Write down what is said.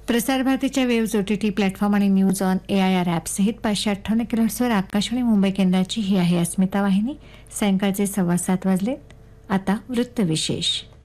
प्रसार भारतीच्या waves OTT platform आणि न्यूज ऑन AIR ॲप सहित 558 किलोहर्ट्झवर आकाशवाणी मुंबई केंद्राची ही आहे अस्मिता वाहिनी. सायंकाळचे 7:15 वाजले. आता वृत्तविशेष.